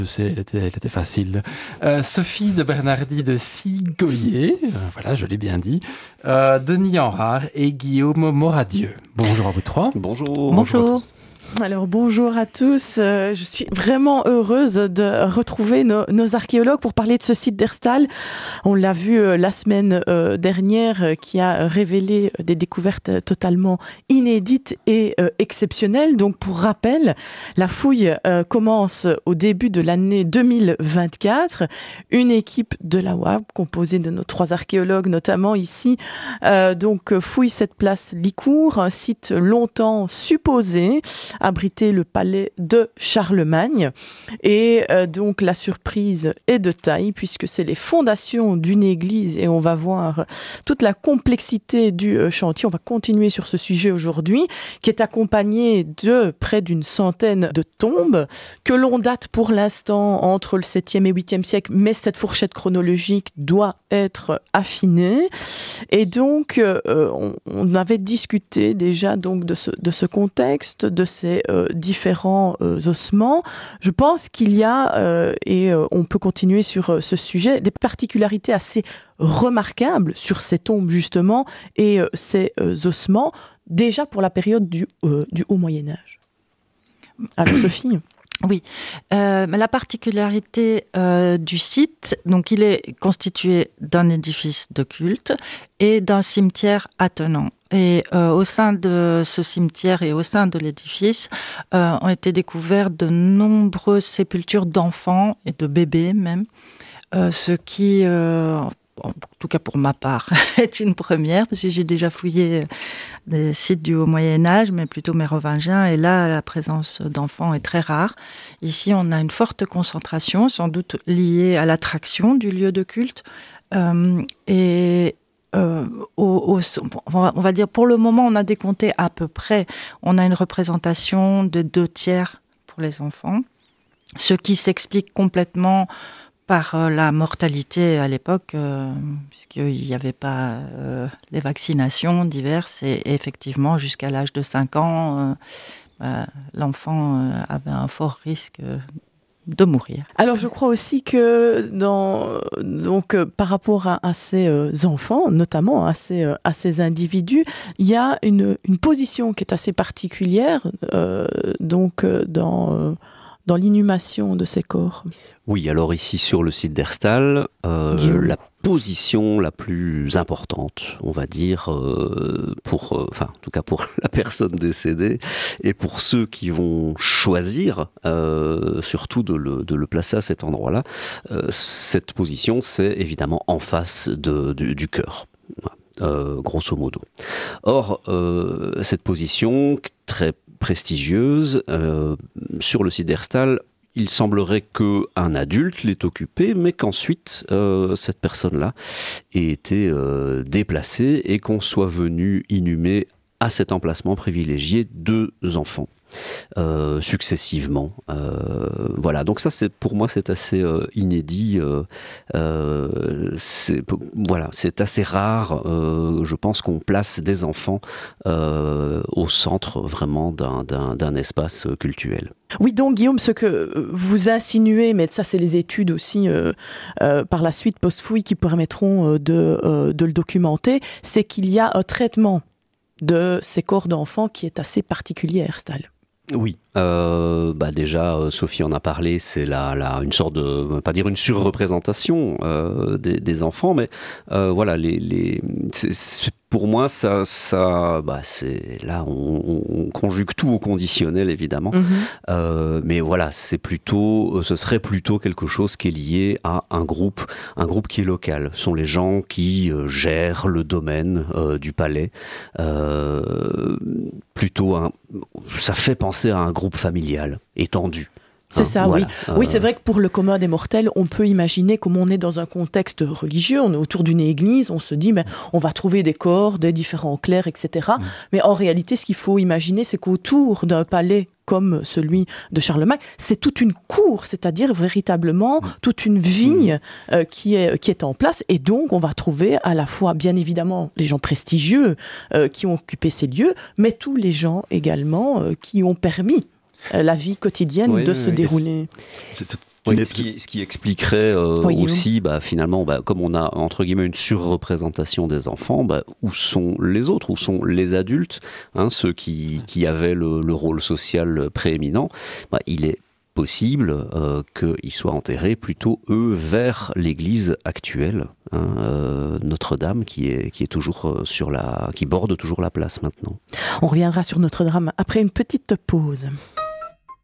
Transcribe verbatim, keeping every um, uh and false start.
C'est, elle, était, elle était facile. Euh, Sophie de Bernardi de Sigoyer, euh, voilà, je l'ai bien dit, euh, Denis Enrard et Guillaume Moradieu. Bonjour à vous trois. Bonjour. Bonjour. Bonjour à tous. Alors bonjour à tous, euh, je suis vraiment heureuse de retrouver nos, nos archéologues pour parler de ce site d'Herstal. On l'a vu euh, la semaine euh, dernière euh, qui a révélé des découvertes totalement inédites et euh, exceptionnelles. Donc pour rappel, la fouille euh, commence au début de l'année deux mille vingt-quatre. Une équipe de la W A B composée de nos trois archéologues notamment ici, euh, donc fouille cette place Licourt, un site longtemps supposé abriter le palais de Charlemagne. Et euh, donc la surprise est de taille puisque c'est les fondations d'une église et on va voir toute la complexité du euh, chantier. On va continuer sur ce sujet aujourd'hui qui est accompagné de près d'une centaine de tombes que l'on date pour l'instant entre le septième et huitième siècle, mais cette fourchette chronologique doit être affinée. Et donc euh, on, on avait discuté déjà donc de ce, de ce contexte, de ces Euh, différents euh, ossements. Je pense qu'il y a, euh, et euh, on peut continuer sur euh, ce sujet, des particularités assez remarquables sur ces tombes justement et euh, ces euh, ossements, déjà pour la période du, euh, du Haut Moyen-Âge. Alors Sophie ? Oui, euh, la particularité euh, du site, donc il est constitué d'un édifice de culte et d'un cimetière attenant. Et euh, au sein de ce cimetière et au sein de l'édifice euh, ont été découvertes de nombreuses sépultures d'enfants et de bébés même, euh, ce qui, euh, en tout cas pour ma part, est une première, parce que j'ai déjà fouillé des sites du Haut Moyen-Âge, mais plutôt mérovingiens, et là, la présence d'enfants est très rare. Ici, on a une forte concentration, sans doute liée à l'attraction du lieu de culte, euh, et Euh, au, au, on va dire pour le moment on a décompté à peu près, on a une représentation de deux tiers pour les enfants, ce qui s'explique complètement par euh, la mortalité à l'époque, euh, puisqu'il n'y avait pas euh, les vaccinations diverses et, et effectivement jusqu'à l'âge de cinq ans euh, euh, l'enfant euh, avait un fort risque euh, de mourir. Alors je crois aussi que dans, donc, euh, par rapport à, à ces euh, enfants, notamment à ces, euh, à ces individus, il y a une, une position qui est assez particulière euh, donc, euh, dans, euh, dans l'inhumation de ces corps. Oui, alors ici sur le site d'Herstal, euh, la position la plus importante, on va dire, euh, pour, euh, enfin, en tout cas pour la personne décédée et pour ceux qui vont choisir, euh, surtout de le, de le placer à cet endroit-là, euh, cette position, c'est évidemment en face de, du, du cœur. Euh, grosso modo. Or, euh, cette position très prestigieuse, euh, sur le site d'Herstal, il semblerait qu'un adulte l'ait occupé, mais qu'ensuite, euh, cette personne-là ait été euh, déplacée et qu'on soit venu inhumer à cet emplacement privilégié deux enfants. Euh, successivement. Euh, voilà, donc ça, c'est, pour moi, c'est assez euh, inédit. Euh, euh, c'est, voilà, c'est assez rare. Euh, je pense qu'on place des enfants euh, au centre vraiment d'un, d'un, d'un espace cultuel. Oui, donc Guillaume, ce que vous insinuez, mais ça c'est les études aussi euh, euh, par la suite post-fouille qui permettront euh, de, euh, de le documenter, c'est qu'il y a un traitement de ces corps d'enfants qui est assez particulier à Herstal. Oui, euh, bah déjà Sophie en a parlé, c'est la, la, une sorte de, pas dire une surreprésentation euh, des, des enfants, mais euh, voilà, les, les, c'est, c'est, pour moi ça, ça bah c'est, là on, on conjugue tout au conditionnel évidemment, mmh. euh, mais voilà, c'est plutôt, ce serait plutôt quelque chose qui est lié à un groupe, un groupe qui est local. Ce sont les gens qui euh, gèrent le domaine euh, du palais, euh, plutôt un, ça fait penser à un groupe familial étendu. C'est ça, voilà. oui. Euh... Oui, c'est vrai que pour le commun des mortels, on peut imaginer, comme on est dans un contexte religieux, on est autour d'une église, on se dit, mais on va trouver des corps, des différents clercs, et cetera. Mmh. Mais en réalité, ce qu'il faut imaginer, c'est qu'autour d'un palais comme celui de Charlemagne, c'est toute une cour, c'est-à-dire véritablement toute une vie euh, qui est, qui est en place. Et donc, on va trouver à la fois, bien évidemment, les gens prestigieux euh, qui ont occupé ces lieux, mais tous les gens également euh, qui ont permis la vie quotidienne oui, de oui, se oui. dérouler. C'est, c'est Oui, ce, qui, ce qui expliquerait euh, oui, aussi, bah, finalement, bah, comme on a entre guillemets une surreprésentation des enfants, bah, où sont les autres, où sont les adultes, hein, ceux qui, qui avaient le, le rôle social prééminent, bah, il est possible euh, qu'ils soient enterrés plutôt, eux, vers l'église actuelle, hein, euh, Notre-Dame, qui est, qui est toujours sur la, qui borde toujours la place maintenant. On reviendra sur Notre-Dame après une petite pause.